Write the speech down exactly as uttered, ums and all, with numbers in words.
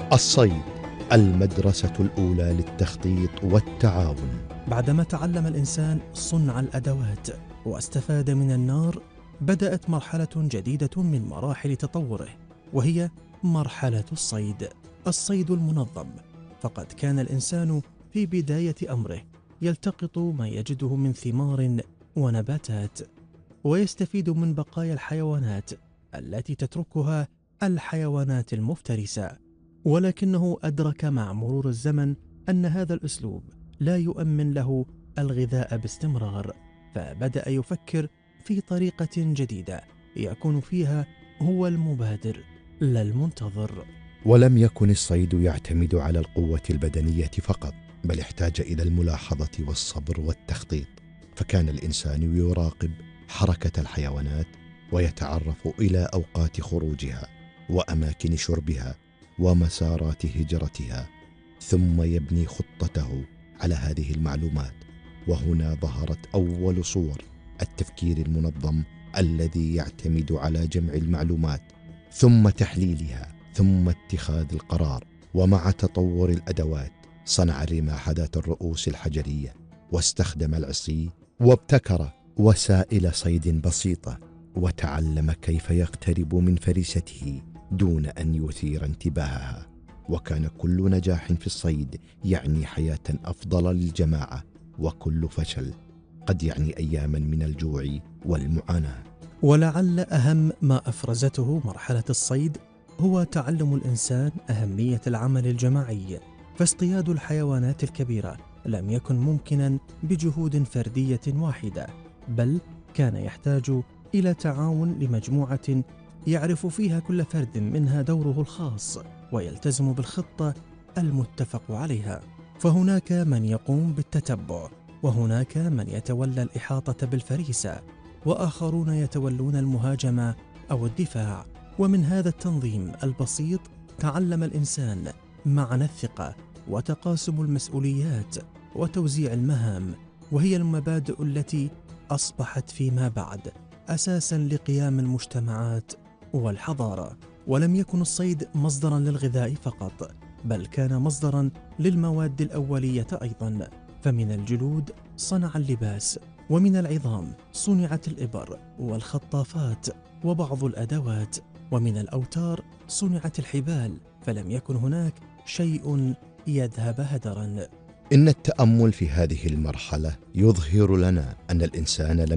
الصيد، المدرسة الأولى للتخطيط والتعاون. بعدما تعلم الإنسان صنع الأدوات واستفاد من النار، بدأت مرحلة جديدة من مراحل تطوره، وهي مرحلة الصيد. الصيد المنظم، فقد كان الإنسان في بداية أمره يلتقط ما يجده من ثمار ونباتات، ويستفيد من بقايا الحيوانات التي تتركها الحيوانات المفترسة. ولكنه أدرك مع مرور الزمن أن هذا الأسلوب لا يؤمن له الغذاء باستمرار، فبدأ يفكر في طريقة جديدة يكون فيها هو المبادر لا المنتظر. ولم يكن الصيد يعتمد على القوة البدنية فقط، بل احتاج إلى الملاحظة والصبر والتخطيط. فكان الإنسان يراقب حركة الحيوانات، ويتعرف إلى أوقات خروجها وأماكن شربها ومسارات هجرتها، ثم يبني خطته على هذه المعلومات. وهنا ظهرت أول صور التفكير المنظم الذي يعتمد على جمع المعلومات ثم تحليلها ثم اتخاذ القرار. ومع تطور الأدوات صنع الرماح ذات الرؤوس الحجرية، واستخدم العصي، وابتكر وسائل صيد بسيطة، وتعلم كيف يقترب من فريسته دون أن يثير انتباهها. وكان كل نجاح في الصيد يعني حياة أفضل للجماعة، وكل فشل قد يعني أياما من الجوع والمعاناة. ولعل أهم ما أفرزته مرحلة الصيد هو تعلم الإنسان أهمية العمل الجماعي، فاصطياد الحيوانات الكبيرة لم يكن ممكنا بجهود فردية واحدة، بل كان يحتاج إلى تعاون لمجموعة يعرف فيها كل فرد منها دوره الخاص، ويلتزم بالخطة المتفق عليها. فهناك من يقوم بالتتبع، وهناك من يتولى الإحاطة بالفريسة، وآخرون يتولون المهاجمة أو الدفاع. ومن هذا التنظيم البسيط تعلم الإنسان معنى الثقة وتقاسم المسؤوليات وتوزيع المهام، وهي المبادئ التي أصبحت فيما بعد أساساً لقيام المجتمعات والحضارة. ولم يكن الصيد مصدراً للغذاء فقط، بل كان مصدراً للمواد الأولية أيضاً، فمن الجلود صنع اللباس، ومن العظام صنعت الإبر والخطافات وبعض الأدوات، ومن الأوتار صنعت الحبال، فلم يكن هناك شيء يذهب هدراً. إن التأمل في هذه المرحلة يظهر لنا أن الإنسان لم